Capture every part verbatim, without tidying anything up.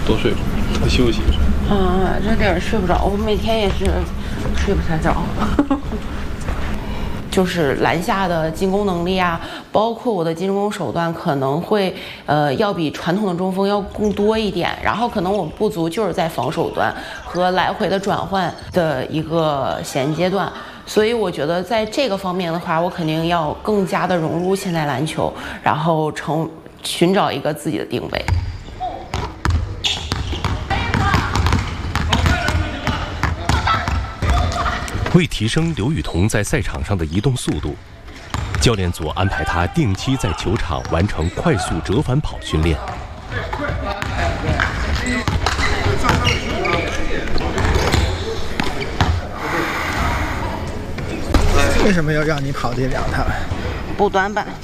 多睡会儿，多休息一下。 啊，这点睡不着，我每天也是睡不太着。就是篮下的进攻能力啊，包括我的进攻手段可能会呃要比传统的中锋要更多一点，然后可能我们不足就是在防守端和来回的转换的一个衔接段，所以我觉得在这个方面的话，我肯定要更加的融入现代篮球，然后成寻找一个自己的定位。 为提升刘雨桐在赛场上的移动速度，教练组安排他定期在球场完成快速折返跑训练。 为什么要让你跑这两趟？ 补短板，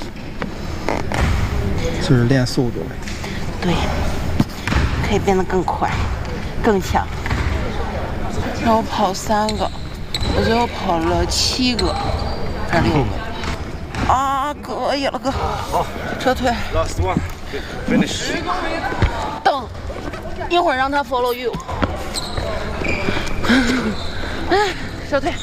就是练速度。 对，可以变得更快、更强。让我跑三个。我最后跑了七个，还是六个？啊，可以了，哥！好，撤退。 Last one, finish。 等，一会儿让他 follow you。哎，撤退。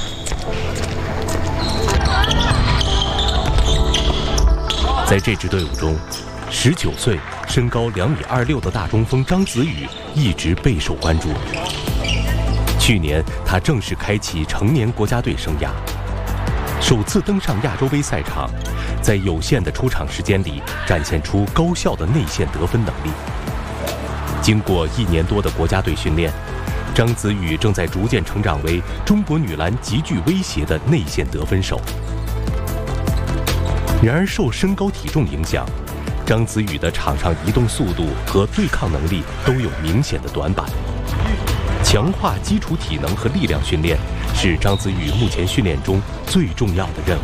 在这支队伍中，十九岁、身高两米二六的大中锋张子宇一直备受关注。去年，他正式开启成年国家队生涯，首次登上亚洲杯赛场，在有限的出场时间里展现出高效的内线得分能力。经过一年多的国家队训练，张子宇正在逐渐成长为中国女篮极具威胁的内线得分手。然而，受身高体重影响，张子宇的场上移动速度和对抗能力都有明显的短板。强化基础体能和力量训练是张子宇目前训练中最重要的任务。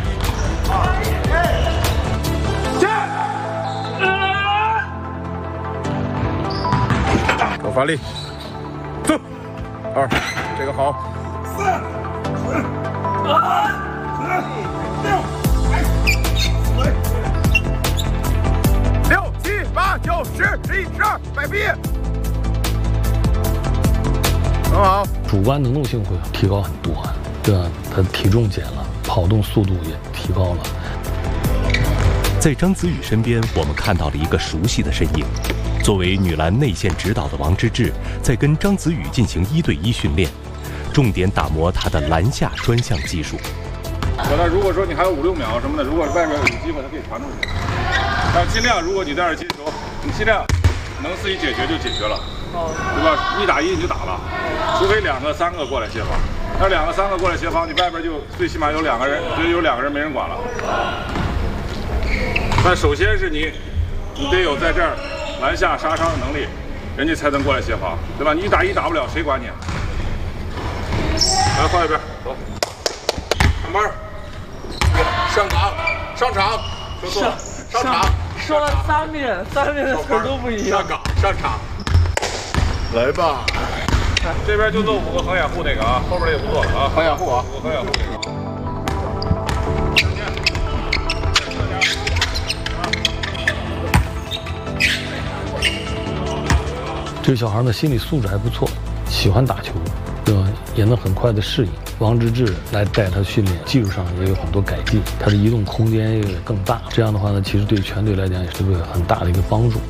够发力，走，二，这个好，四，五，六，六七八九十十一十二百毕业。很好， 主观能动性会提高很多，对吧？他体重减了，跑动速度也提高了。 在张子宇身边，我们看到了一个熟悉的身影。作为女篮内线指导的王治郅，在跟张子宇进行一对一训练，重点打磨他的篮下专项技术。 我那如果说你还有五六秒什么的，如果外面有机会，他可以传出去。但尽量，如果你带着金球，你尽量能自己解决就解决了。对吧？一打一你就打了，除非两个、三个过来协防。那两个、三个过来协防，你外边就最起码有两个人，就有两个人没人管了。但首先是你，你得有在这儿篮下杀伤的能力，人家才能过来协防，对吧？你一打一打不了，谁管你啊？来换一边，走，上班，上场，上场，说错了，上场， 说了三遍，三遍的词都不一样。 上岗，上场。来吧，这边就做五个横掩护那个啊，后边也不做了啊。横掩护啊，五个横掩护那个。 这个小孩的心理素质还不错，喜欢打球，对吧？也能很快的适应。王治郅来带他训练，技术上也有很多改进，他的移动空间也更大。这样的话呢，其实对全队来讲也是个很大的一个帮助。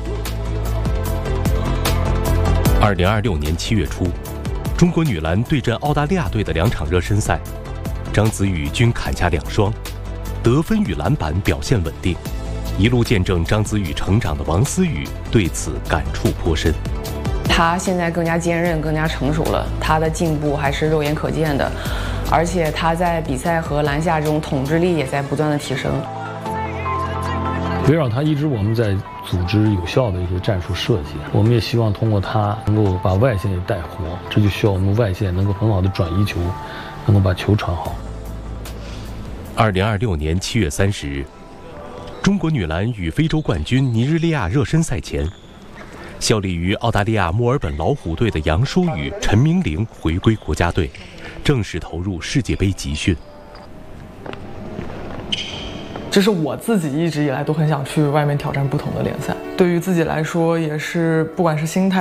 二零二六年七月初，中国女篮对阵澳大利亚队的两场热身赛，张子宇均砍下两双，得分与篮板表现稳定。一路见证张子宇成长的王思雨对此感触颇深。 他现在更加坚韧，更加成熟了，他的进步还是肉眼可见的，而且他在比赛和篮下这种统治力也在不断的提升。 围绕他一直我们在组织有效的一些战术设计，我们也希望通过他能够把外线也带活，这就需要我们外线能够很好的转移球，能够把球传好。 二零二六年七月三十日，中国女篮与非洲冠军尼日利亚热身赛前，效力于澳大利亚墨尔本老虎队的杨舒雨、陈明玲回归国家队，正式投入世界杯集训。 这是我自己一直以来都很想去外面挑战不同的联赛，对于自己来说也是，不管是心态